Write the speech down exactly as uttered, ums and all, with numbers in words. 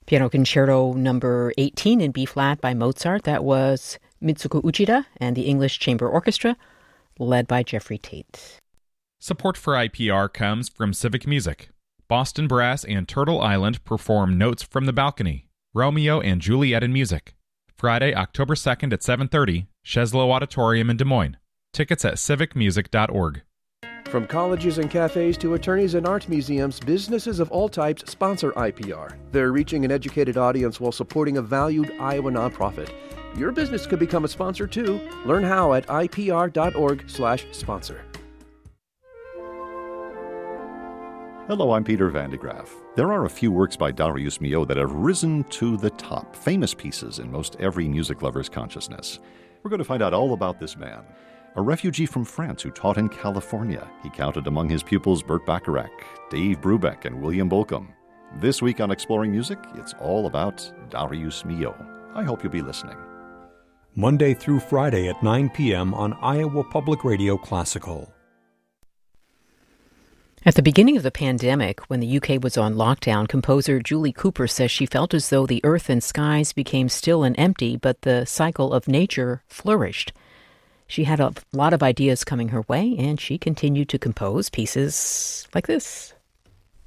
Piano Concerto number eighteen in B-flat by Mozart. That was Mitsuko Uchida and the English Chamber Orchestra, led by Jeffrey Tate. Support for I P R comes from Civic Music. Boston Brass and Turtle Island perform Notes from the Balcony, Romeo and Juliet in Music. Friday, October second at seven thirty, Sheslow Auditorium in Des Moines. Tickets at civic music dot org. From colleges and cafes to attorneys and art museums, businesses of all types sponsor I P R. They're reaching an educated audience while supporting a valued Iowa nonprofit. Your business could become a sponsor too. Learn how at I P R dot org slash sponsor. Hello, I'm Peter Van de Graaff. There are a few works by Darius Milhaud that have risen to the top, famous pieces in most every music lover's consciousness. We're going to find out all about this man. A refugee from France who taught in California, he counted among his pupils Burt Bacharach, Dave Brubeck, and William Bolcom. This week on Exploring Music, it's all about Darius Milhaud. I hope you'll be listening. Monday through Friday at nine p.m. on Iowa Public Radio Classical. At the beginning of the pandemic, when the U K was on lockdown, composer Julie Cooper says she felt as though the earth and skies became still and empty, but the cycle of nature flourished. She had a lot of ideas coming her way, and she continued to compose pieces like this.